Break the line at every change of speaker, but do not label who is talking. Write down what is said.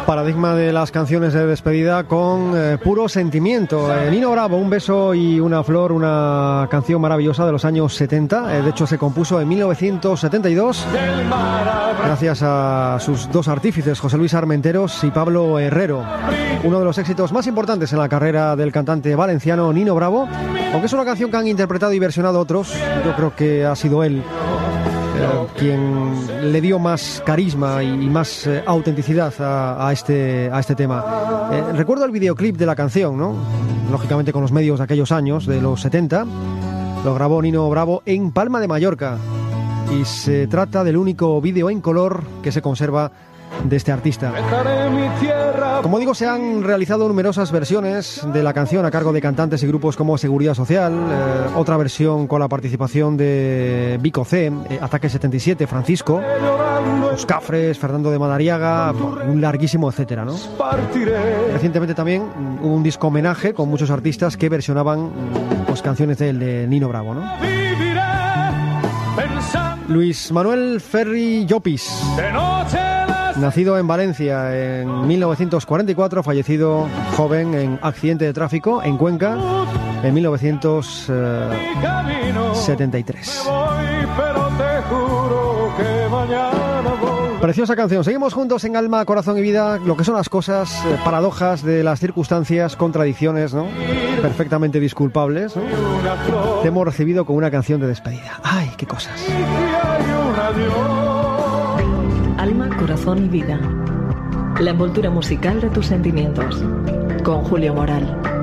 Paradigma de las canciones de despedida con puro sentimiento. Nino Bravo, Un beso y una flor, una canción maravillosa de los años 70. De hecho, se compuso en 1972 gracias a sus dos artífices, José Luis Armenteros y Pablo Herrero. Uno de los éxitos más importantes en la carrera del cantante valenciano Nino Bravo. Aunque es una canción que han interpretado y versionado otros, yo creo que ha sido él quien le dio más carisma y más autenticidad a este tema. Recuerdo el videoclip de la canción, ¿no? Lógicamente con los medios de aquellos años, de los 70. Lo grabó Nino Bravo en Palma de Mallorca. Y se trata del único vídeo en color que se conserva de este artista. Como digo, se han realizado numerosas versiones de la canción a cargo de cantantes y grupos como Seguridad Social, otra versión con la participación de Vico C, Ataque 77, Francisco, Los Cafres, Fernando de Madariaga, un larguísimo etcétera, ¿no? Recientemente también hubo un disco homenaje con muchos artistas que versionaban pues, canciones de Nino Bravo, ¿no? Luis Manuel Ferri Llopis, nacido en Valencia en 1944, fallecido joven en accidente de tráfico en Cuenca en 1973. Preciosa canción. Seguimos juntos en Alma, Corazón y Vida, lo que son las cosas, paradojas de las circunstancias, contradicciones, ¿no? Perfectamente disculpables, ¿no? Te hemos recibido con una canción de despedida. ¡Ay, qué cosas!
Alma, Corazón y Vida. La envoltura musical de tus sentimientos. Con Julio Moral.